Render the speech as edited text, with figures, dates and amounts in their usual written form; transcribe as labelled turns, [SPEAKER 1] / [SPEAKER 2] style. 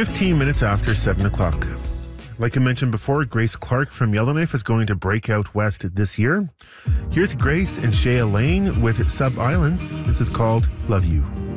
[SPEAKER 1] 15 minutes after 7 o'clock. Like I mentioned before, Grace Clark from Yellowknife is going to break out west this year. Here's Grace and Shea Lane with Sub Islands. This is called Love You.